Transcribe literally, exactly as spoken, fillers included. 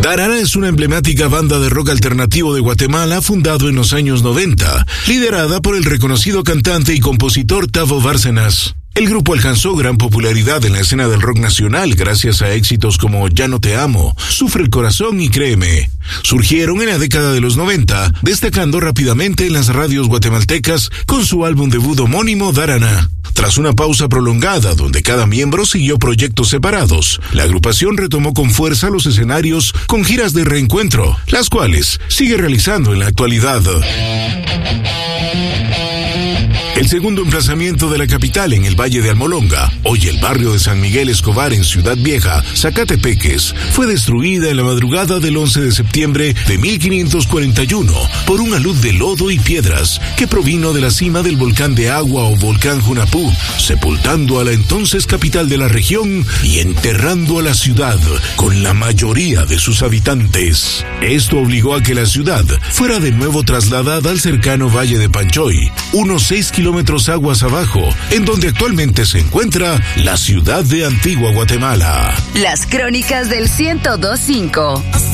Darana es una emblemática banda de rock alternativo de Guatemala fundado en los años noventa, liderada por el reconocido cantante y compositor Tavo Bárcenas. El grupo alcanzó gran popularidad en la escena del rock nacional gracias a éxitos como Ya no te amo, Sufre el corazón y Créeme. Surgieron en la década de los noventa, destacando rápidamente en las radios guatemaltecas con su álbum debut homónimo Darana. Tras una pausa prolongada donde cada miembro siguió proyectos separados, la agrupación retomó con fuerza los escenarios con giras de reencuentro, las cuales sigue realizando en la actualidad. El segundo emplazamiento de la capital en el Valle de Almolonga, hoy el barrio de San Miguel Escobar en Ciudad Vieja, Zacatepeques, fue destruida en la madrugada del once de septiembre de mil quinientos cuarenta y uno por una luz de lodo y piedras que provino de la cima del volcán de agua o volcán Junapú, sepultando a la entonces capital de la región y enterrando a la ciudad con la mayoría de sus habitantes. Esto obligó a que la ciudad fuera de nuevo trasladada al cercano Valle de Panchoy, unos seis kilómetros kilómetros aguas abajo, en donde actualmente se encuentra la ciudad de Antigua Guatemala. Las crónicas del ciento dos punto cinco.